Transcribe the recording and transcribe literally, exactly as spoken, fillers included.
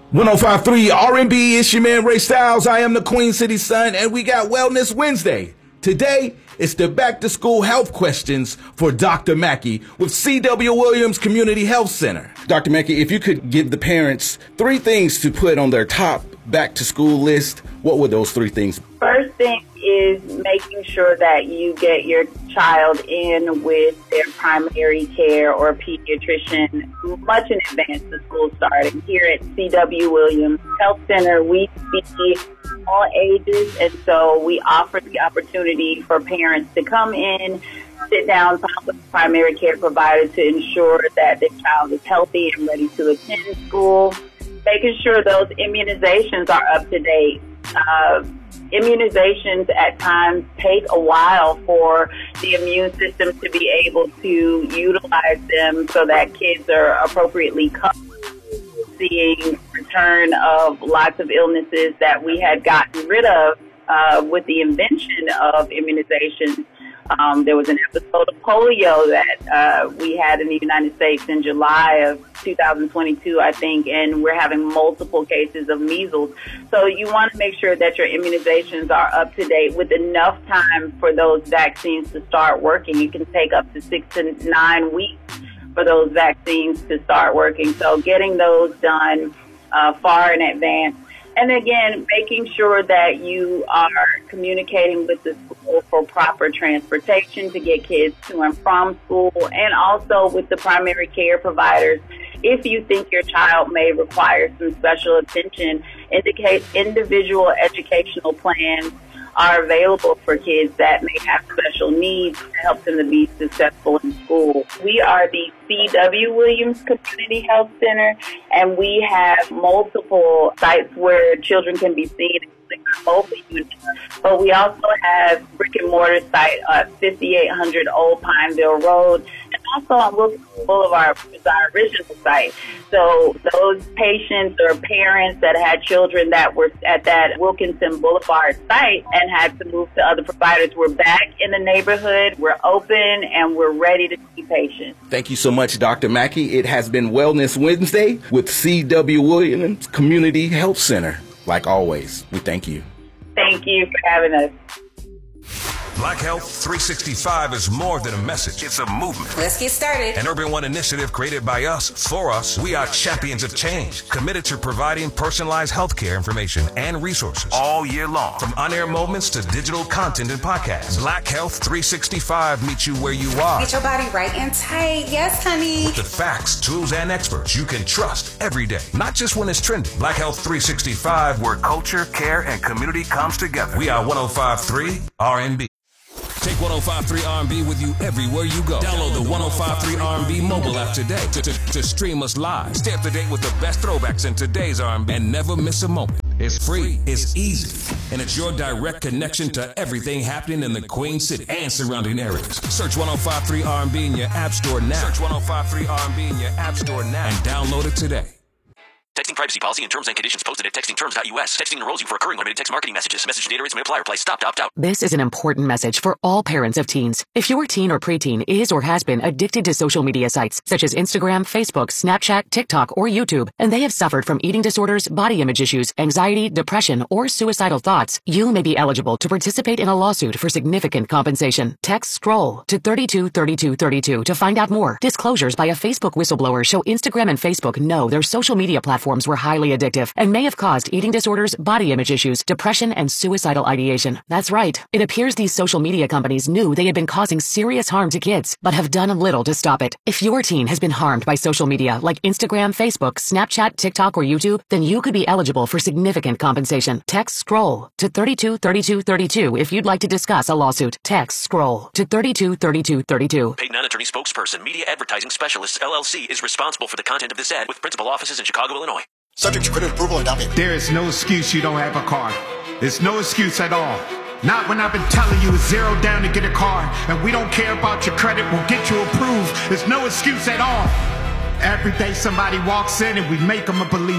one oh five point three R and B, it's your man Ray Styles. I am the Queen City Son, and we got Wellness Wednesday. Today, it's the back-to-school health questions for Doctor Mackey with C W Williams Community Health Center. Doctor Mackey, if you could give the parents three things to put on their top back-to-school list, what would those three things be? First thing is making sure that you get your child in with their primary care or pediatrician much in advance of school starting. Here at C W Williams Health Center, we see all ages, and so we offer the opportunity for parents to come in, sit down, talk with the primary care provider to ensure that their child is healthy and ready to attend school, making sure those immunizations are up to date. Uh, Immunizations at times take a while for the immune system to be able to utilize them so that kids are appropriately covered. Seeing return of lots of illnesses that we had gotten rid of uh, with the invention of immunizations. Um, there was an episode of polio that uh, we had in the United States in July of two thousand twenty-two, I think, and we're having multiple cases of measles. So you want to make sure that your immunizations are up to date with enough time for those vaccines to start working. It can take up to six to nine weeks for those vaccines to start working. So getting those done uh, far in advance. And again, making sure that you are communicating with the school for proper transportation to get kids to and from school, and also with the primary care providers. If you think your child may require some special attention, indicate individual educational plans are available for kids that may have special needs to help them to be successful in school. We are the C W Williams Community Health Center, and we have multiple sites where children can be seen, including our mobile units. But we also have brick and mortar site at fifty-eight hundred Old Pineville Road, and also on Wilkinson Boulevard, which is our original site. So those patients or parents that had children that were at that Wilkinson Boulevard site and had to move to other providers, we're back in the neighborhood, we're open, and we're ready to see patients. Thank you so much, Doctor Mackey. It has been Wellness Wednesday with C W Williams Community Health Center. Like always, we thank you. Thank you for having us. Black Health three sixty-five is more than a message. It's a movement. Let's get started. An Urban One initiative created by us, for us. We are champions of change, committed to providing personalized healthcare information and resources all year long. From on-air moments to digital content and podcasts, Black Health three sixty-five meets you where you are. Get your body right and tight. Yes, honey. With the facts, tools, and experts you can trust every day, not just when it's trending. Black Health three sixty-five, where culture, care, and community comes together. We are one oh five point three R and B. Take one oh five point three R and B with you everywhere you go. Download the one oh five point three R and B mobile app today to, to, to stream us live. Stay up to date with the best throwbacks in today's R and B and never miss a moment. It's free, it's easy, and it's your direct connection to everything happening in the Queen City and surrounding areas. Search one oh five point three R and B in your app store now. Search one oh five point three R and B in your app store now and download it today. Texting privacy policy and terms and conditions posted at texting terms dot U S. Texting enrolls you for recurring limited text marketing messages. Message data rates may apply. Reply stop to opt out. This is an important message for all parents of teens. If your teen or preteen is or has been addicted to social media sites such as Instagram, Facebook, Snapchat, TikTok, or YouTube, and they have suffered from eating disorders, body image issues, anxiety, depression, or suicidal thoughts, you may be eligible to participate in a lawsuit for significant compensation. Text SCROLL to thirty-two thirty-two thirty-two to find out more. Disclosures by a Facebook whistleblower show Instagram and Facebook know their social media platforms were highly addictive and may have caused eating disorders, body image issues, depression, and suicidal ideation. That's right. It appears these social media companies knew they had been causing serious harm to kids, but have done little to stop it. If your teen has been harmed by social media like Instagram, Facebook, Snapchat, TikTok, or YouTube, then you could be eligible for significant compensation. Text SCROLL to thirty-two thirty-two thirty-two if you'd like to discuss a lawsuit. Text SCROLL to thirty-two thirty-two thirty-two. Paid non-attorney spokesperson, Media Advertising Specialists, L L C, is responsible for the content of this ad with principal offices in Chicago, Illinois. Subject to credit approval and down payment. There is no excuse you don't have a car. There's no excuse at all. Not when I've been telling you it's zero down to get a car, and we don't care about your credit, we'll get you approved. There's no excuse at all. Every day somebody walks in and we make them a believer.